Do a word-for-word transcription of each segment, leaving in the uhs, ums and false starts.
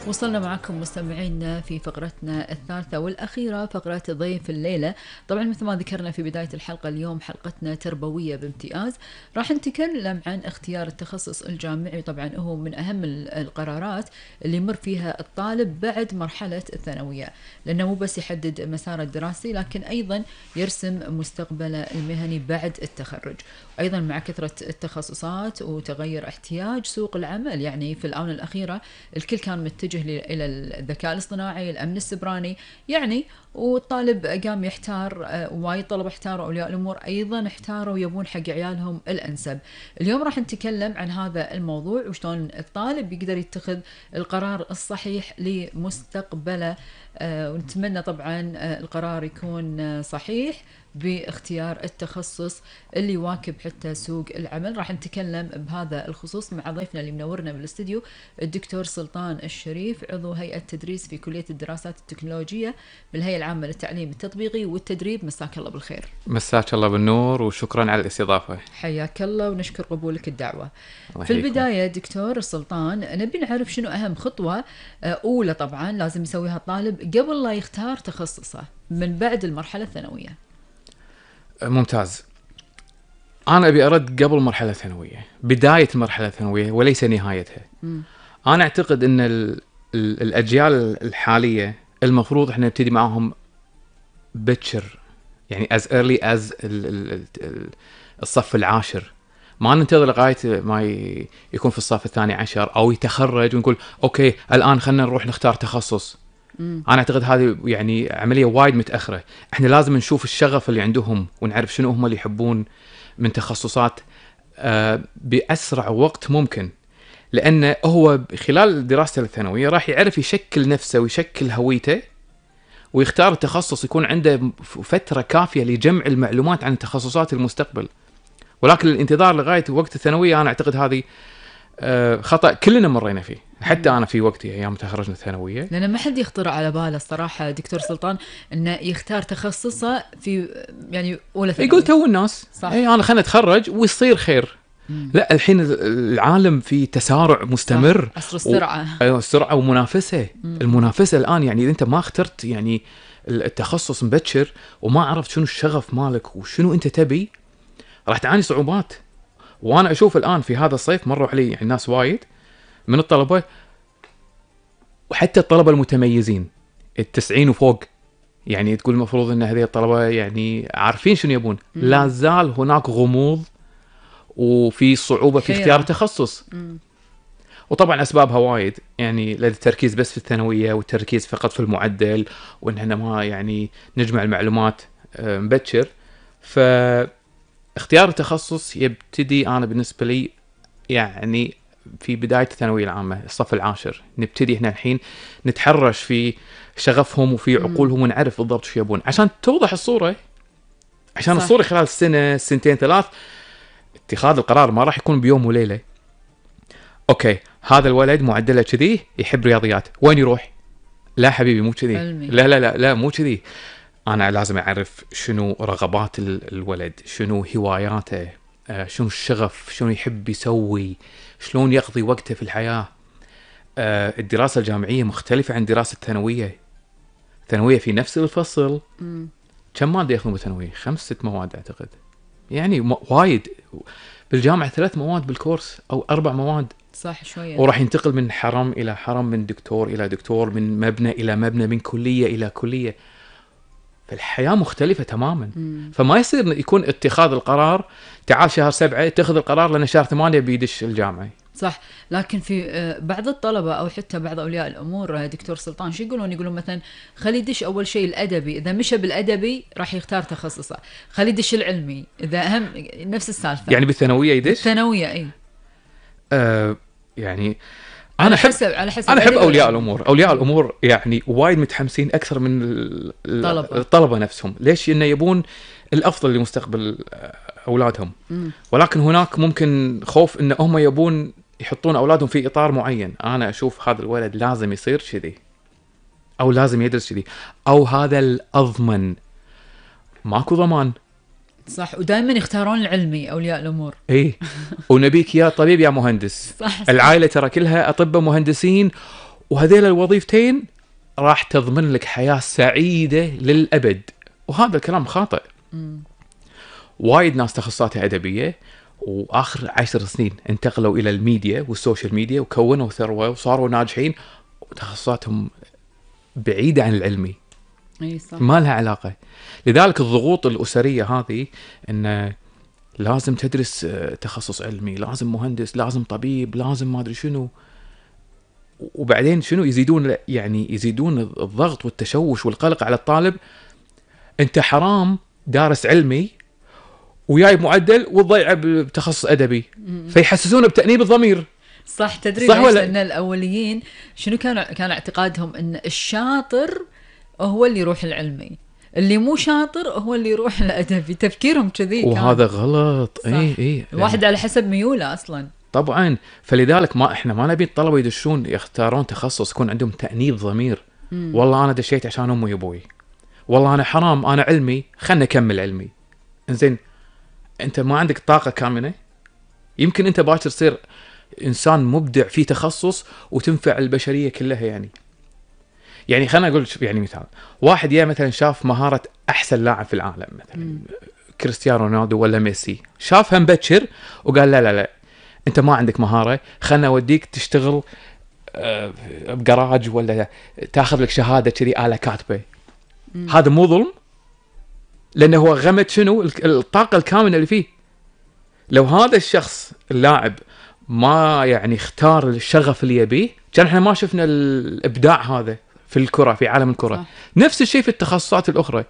وصلنا معكم مستمعينا في فقرتنا الثالثة والأخيرة، فقرة ضيف الليلة. طبعا مثل ما ذكرنا في بداية الحلقة، اليوم حلقتنا تربوية بامتياز. راح نتكلم عن اختيار التخصص الجامعي. طبعا هو من أهم القرارات اللي يمر فيها الطالب بعد مرحلة الثانوية، لأنه مو بس يحدد مساره الدراسي لكن أيضا يرسم مستقبله المهني بعد التخرج. أيضا مع كثرة التخصصات وتغير احتياج سوق العمل، يعني في الآونة الأخيرة الكل كان متجه إلى الذكاء الاصطناعي، الأمن السبراني يعني، والطالب قام يحتار. وايد طلبة احتاروا، أولياء الأمور أيضا احتاروا ويبون حق عيالهم الأنسب. اليوم راح نتكلم عن هذا الموضوع وشلون الطالب يقدر يتخذ القرار الصحيح لمستقبله. آه ونتمنى طبعا آه القرار يكون آه صحيح باختيار التخصص اللي يواكب حتى سوق العمل. راح نتكلم بهذا الخصوص مع ضيفنا اللي منورنا بالاستديو، الدكتور سلطان الشريف، عضو هيئة تدريس في كلية الدراسات التكنولوجية بالهيئة العامة للتعليم التطبيقي والتدريب. مساك الله بالخير. مساك الله بالنور وشكرا على الاستضافة. حياك الله ونشكر قبولك الدعوة. في البداية دكتور سلطان، نبي نعرف شنو أهم خطوة أولى طبعا لازم يسويها الطالب قبل لا يختار تخصصه من بعد المرحلة الثانوية. ممتاز. أنا أبي أرد قبل مرحلة ثانوية، بداية المرحلة الثانوية وليس نهايتها. م. أنا أعتقد أن ال ال الأجيال الحالية المفروض إحنا نبتدي معهم بكر، يعني as early as ال ال ال الصف العاشر، ما ننتظر لغاية ما يكون في الصف الثاني عشر أو يتخرج ونقول أوكي الآن خلنا نروح نختار تخصص. مم. أنا أعتقد هذه يعني عملية وايد متأخرة. إحنا لازم نشوف الشغف اللي عندهم ونعرف شنو هم اللي يحبون من تخصصات آه بأسرع وقت ممكن، لأنه هو خلال دراسته الثانوية راح يعرف يشكل نفسه ويشكل هويته ويختار التخصص، يكون عنده فترة كافية لجمع المعلومات عن تخصصات المستقبل. ولكن الانتظار لغاية وقت الثانوية أنا أعتقد هذه آه خطأ كلنا مرينا فيه، حتى أنا في وقتي أيام تخرجنا الثانوية. لأن ما حد يخطر على باله الصراحة دكتور سلطان إنه يختار تخصصه في يعني أولى ثانوي. يقول تو الناس أي أنا خلنا أتخرج ويصير خير. مم. لا، الحين العالم في تسارع مستمر، عصر السرعة. و... أيوة السرعة ومنافسة. مم. المنافسة الآن يعني إذا أنت ما اخترت يعني التخصص مبكر وما عرفت شنو الشغف مالك وشنو أنت تبي، راح تعاني صعوبات. وأنا أشوف الآن في هذا الصيف مروا علي يعني ناس وايد من الطلبة، وحتى الطلبة المتميزين التسعين وفوق، يعني تقول المفروض أن هذه الطلبة يعني عارفين شنو يبون، لا زال هناك غموض وفي صعوبة في اختيار تخصص. مم. وطبعا أسبابها وايد، يعني التركيز بس في الثانوية والتركيز فقط في المعدل، وإننا ما يعني نجمع المعلومات مبكر. فاختيار التخصص يبتدي أنا بالنسبة لي يعني في بداية الثانوية العامة الصف العاشر، نبتدي احنا الحين نتحرش في شغفهم وفي عقولهم ونعرف بالضبط شو يبون عشان توضح الصورة، عشان صح. الصورة خلال سنة سنتين ثلاث اتخاذ القرار ما راح يكون بيوم وليلة. اوكي هذا الولد معدله كذي يحب رياضيات، وين يروح؟ لا حبيبي مو كذي، لا لا لا لا مو كذي. انا لازم اعرف شنو رغبات الولد، شنو هواياته، آه شنو الشغف، شنو يحب يسوي، شلون يقضي وقته في الحياة. آه الدراسة الجامعية مختلفة عن دراسة الثانوية. الثانوية في نفس الفصل مم. كم مادة ياخذون بالثانوية؟ خمس ست مواد اعتقد، يعني وايد. بالجامعة ثلاث مواد بالكورس أو أربع مواد، صح شوية. وراح ينتقل من حرم إلى حرم، من دكتور إلى دكتور، من مبنى إلى مبنى، من كلية إلى كلية. فالحياة مختلفة تماما. مم. فما يصير يكون اتخاذ القرار تعال شهر سبعة اتخذ القرار لأن شهر ثمانية بيدش الجامعة. صح. لكن في بعض الطلبة أو حتى بعض أولياء الأمور دكتور سلطان شو يقولون؟ يقولون مثلا خلي يدش أول شيء الأدبي، إذا مشى بالأدبي راح يختار تخصصه، خلي يدش العلمي إذا أهم، نفس السالفة. يعني بالثانوية يدش؟ بالثانوية أي. أه يعني أنا على حسب على حسب أنا أحب أولياء الأمور. أولياء الأمور يعني وايد متحمسين أكثر من الطلبة, الطلبة نفسهم. ليش؟ إنه يبون الأفضل لمستقبل أولادهم. م. ولكن هناك ممكن خوف إن هم يبون يحطون أولادهم في إطار معين. أنا أشوف هذا الولد لازم يصير كذي أو لازم يدرس كذي أو هذا الأضمن. ماكو ضمان. صح. ودائما يختارون العلمي أولياء الأمور. إيه ونبيك يا طبيب يا مهندس. صح. العائلة ترى كلها أطباء مهندسين وهذيل الوظيفتين راح تضمن لك حياة سعيدة للأبد. وهذا الكلام خاطئ. مم. وايد ناس تخصصاتها أدبية وآخر عشر سنين انتقلوا إلى الميديا والسوشيال ميديا وكونوا ثروة وصاروا ناجحين وتخصصاتهم بعيدة عن العلمي. اي صح. ما لها علاقة. لذلك الضغوط الأسرية هذه إن لازم تدرس تخصص علمي، لازم مهندس، لازم طبيب، لازم ما أدري شنو، وبعدين شنو يزيدون يعني يزيدون الضغط والتشوش والقلق على الطالب. أنت حرام دارس علمي وياي معدل وتضيعه بتخصص أدبي، فيحسسونه بتأنيب الضمير. صح. تدري صح ليش؟ ولا؟ لأن الأوليين شنو كان كان اعتقادهم إن الشاطر هو اللي يروح العلمي، اللي مو شاطر هو اللي يروح الأدبي. تفكيرهم كذي. وهذا غلط. اي اي الواحد على حسب ميوله أصلا. طبعا. فلذلك ما احنا ما نبي الطلبة يدشون يختارون تخصص يكون عندهم تأنيب ضمير. مم. والله انا دشيت عشان امي وابوي، والله انا حرام انا علمي، خلنا اكمل علمي. انزين انت ما عندك طاقة كامنة؟ يمكن انت باكر تصير انسان مبدع في تخصص وتنفع البشرية كلها. يعني يعني خلنا اقول يعني مثال، واحد يا مثلا شاف مهارة احسن لاعب في العالم مثلا مم. كريستيانو رونالدو ولا ميسي، شافها مبكر وقال لا لا لا انت ما عندك مهارة، خلنا اوديك تشتغل آه، بجراج ولا تاخذ لك شهادة كذي آلة كاتبة. مم. هذا مو ظلم؟ لانه هو غمت شنو الطاقة الكامنة اللي فيه. لو هذا الشخص اللاعب ما يعني اختار الشغف اللي يبيه، كان احنا ما شفنا الابداع هذا في الكرة، في عالم الكرة. صح. نفس الشيء في التخصصات الاخرى.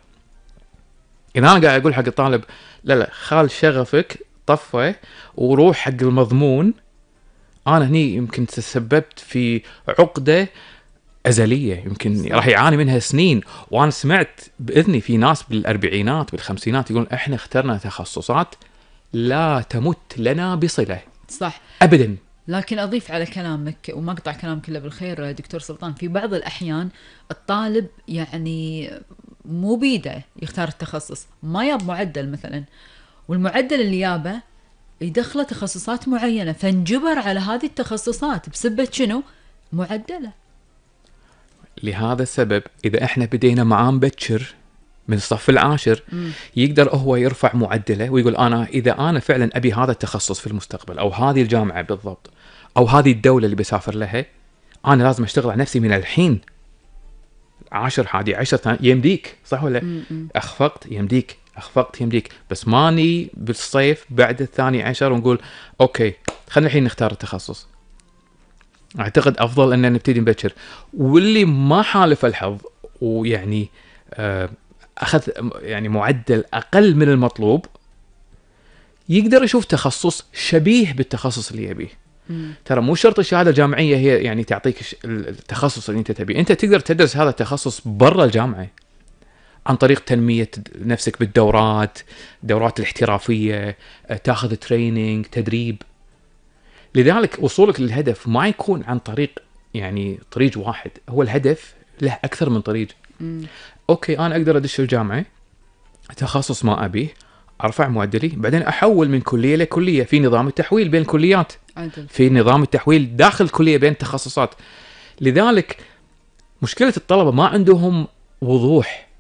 اذا انا قاعد اقول حق الطالب لا لا خال شغفك طفه وروح حق المضمون، انا هني يمكن تسببت في عقدة أزلية يمكن راح يعاني منها سنين. وانا سمعت باذني في ناس بالاربعينات بالخمسينات يقولون احنا اخترنا تخصصات لا تمت لنا بصلة. صح. ابدا. لكن أضيف على كلامك وما أقطع كلامك إلا بالخير دكتور سلطان، في بعض الأحيان الطالب يعني مو بيده يختار التخصص، ما ياب معدل مثلا، والمعدل اللي يابه يدخله تخصصات معينة، فانجبر على هذه التخصصات بسبة شنو؟ معدله. لهذا السبب إذا إحنا بدينا معاه مبكر من الصف العاشر مم. يقدر هو يرفع معدله ويقول أنا إذا أنا فعلا أبي هذا التخصص في المستقبل أو هذه الجامعة بالضبط أو هذه الدولة اللي بسافر لها، أنا لازم أشتغل على نفسي من الحين. عشر حادي عشر ثاني يمديك صح ولا؟ مم. أخفقت يمديك أخفقت يمديك، بس ماني بالصيف بعد الثاني عشر ونقول أوكي خلينا الحين نختار التخصص. أعتقد أفضل أن نبتدي مبكر. واللي ما حالف الحظ ويعني أخذ يعني معدل أقل من المطلوب يقدر يشوف تخصص شبيه بالتخصص اللي يبيه. مم. ترى مو شرط الشهادة الجامعية هي يعني تعطيك التخصص اللي أنت تبيه. أنت تقدر تدرس هذا التخصص برا الجامعة عن طريق تنمية نفسك بالدورات، دورات الاحترافية، تاخذ ترينينج تدريب. لذلك وصولك للهدف ما يكون عن طريق يعني طريق واحد، هو الهدف له أكثر من طريق. مم. أوكي أنا أقدر أدش الجامعة تخصص ما أبيه، أرفع معدلي، بعدين أحول من كلية لكلية في نظام التحويل بين الكليات، عدل. في نظام التحويل داخل الكلية بين التخصصات. لذلك مشكلة الطلبة ما عندهم وضوح،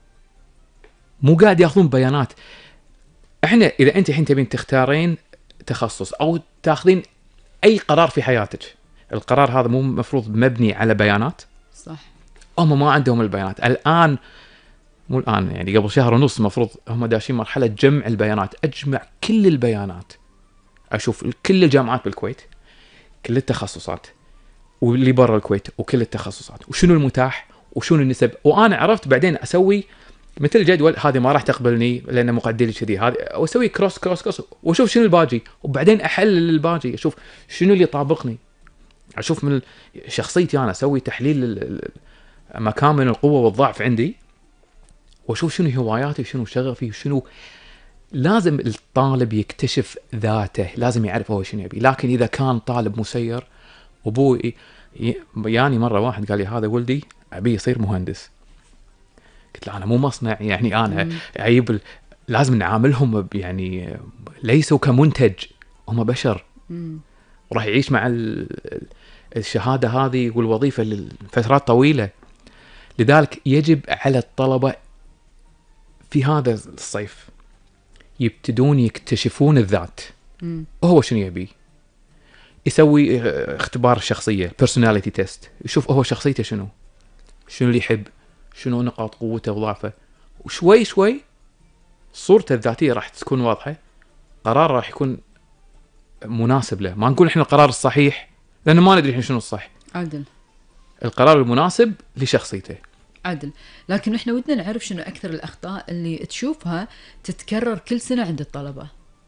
مو قاعد ياخذون بيانات. احنا إذا أنت الحين تبين تختارين تخصص أو تاخذين أي قرار في حياتك، القرار هذا مو مفروض مبني على بيانات؟ صح. هم ما عندهم البيانات الآن، مو الآن يعني قبل شهر ونص مفروض هم داشين مرحلة جمع البيانات. أجمع كل البيانات، أشوف كل الجامعات بالكويت، كل التخصصات، واللي برا الكويت وكل التخصصات، وشنو المتاح وشنو النسب. وأنا عرفت بعدين أسوي مثل جدول، هذه ما راح تقبلني لأن مقدري كذي، هذه وأسوي كروس كروس كروس وأشوف شنو الباجي، وبعدين أحلل الباجي، أشوف شنو اللي يطابقني، أشوف من شخصيتي أنا، أسوي تحليل مكامن القوة والضعف عندي، وأشوف شنو هواياتي شنو شغفي شنو. لازم الطالب يكتشف ذاته، لازم يعرف هو شنو يبي. لكن إذا كان طالب مسير، أبوي يعني مرة واحد قال لي هذا ولدي أبي يصير مهندس، قلت له أنا مو مصنع يعني أنا عيب ال... لازم نعاملهم يعني ليسوا كمنتج، هم بشر مم. وراح يعيش مع ال... الشهادة هذه والوظيفة لفترات طويلة. لذلك يجب على الطلبة في هذا الصيف يبتدون يكتشفون الذات. مم. هو شنو يبي، يسوي اختبار الشخصية personality test، يشوف هو شخصيته شنو، شنو اللي يحب، شنو نقاط قوته وضعفه، وشوي شوي صورته الذاتية راح تكون واضحة، قرار راح يكون مناسب له. ما نقول احنا القرار الصحيح لأنه ما ندري احنا شنو الصح، عدل القرار المناسب لشخصيته. عدل. لكن احنا ودنا نعرف شنو أكثر الأخطاء اللي تشوفها تتكرر كل سنة عند الطلبة.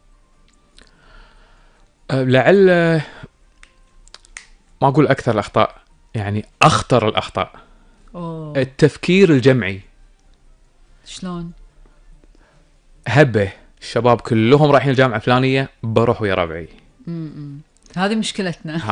أه لعل ما أقول أكثر الأخطاء، يعني أخطر الأخطاء. أوه. التفكير الجمعي. شلون؟ هبه الشباب كلهم رايحين الجامعة الفلانية، بروح ويا ربعي. م-م. هذه مشكلتنا.